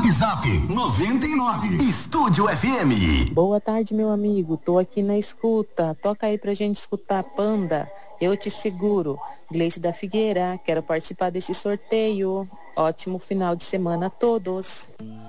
Zap Zap 99. Estúdio FM. Boa tarde, meu amigo. Tô aqui na escuta. Toca aí pra gente escutar Panda. Eu te seguro. Gleice da Figueira. Quero participar desse sorteio. Ótimo final de semana a todos.